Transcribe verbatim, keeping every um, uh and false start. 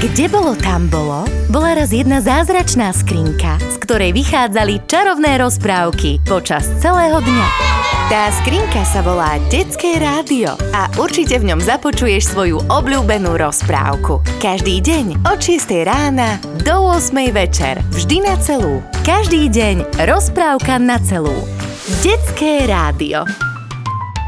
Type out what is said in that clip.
Kde bolo, tam bolo, bola raz jedna zázračná skrinka, z ktorej vychádzali čarovné rozprávky počas celého dňa. Tá skrinka sa volá Detské rádio a určite v ňom započuješ svoju obľúbenú rozprávku. Každý deň od šiestej rána do ôsmej večer, vždy na celú. Každý deň rozprávka na celú. Detské rádio.